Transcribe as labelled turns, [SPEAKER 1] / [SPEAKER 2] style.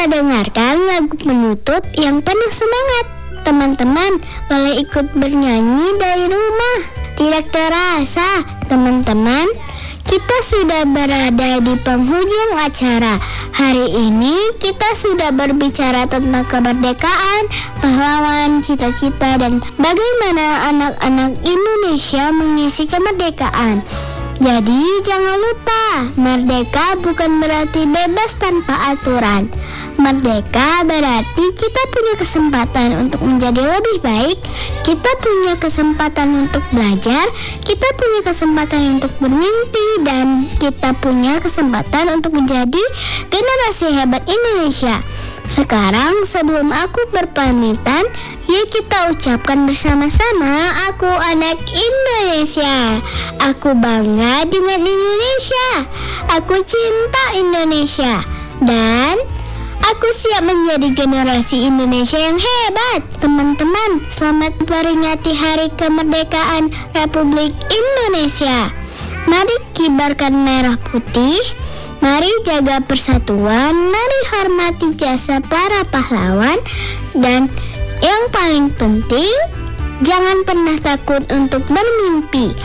[SPEAKER 1] kita dengarkan lagu penutup yang penuh semangat. Teman-teman boleh ikut bernyanyi dari rumah. Tidak terasa, teman-teman, kita sudah berada di penghujung acara. Hari ini kita sudah berbicara tentang kemerdekaan, pahlawan, cita-cita, dan bagaimana anak-anak Indonesia mengisi kemerdekaan. Jadi jangan lupa, merdeka bukan berarti bebas tanpa aturan. Merdeka berarti kita punya kesempatan untuk menjadi lebih baik, kita punya kesempatan untuk belajar, kita punya kesempatan untuk bermimpi, dan kita punya kesempatan untuk menjadi generasi hebat Indonesia. Sekarang sebelum aku berpamitan, yuk kita ucapkan bersama-sama, aku anak Indonesia. Aku bangga dengan Indonesia. Aku cinta Indonesia. Dan aku siap menjadi generasi Indonesia yang hebat. Teman-teman, selamat memperingati Hari Kemerdekaan Republik Indonesia. Mari kibarkan merah putih. Mari jaga persatuan, mari hormati jasa para pahlawan, dan yang paling penting, jangan pernah takut untuk bermimpi.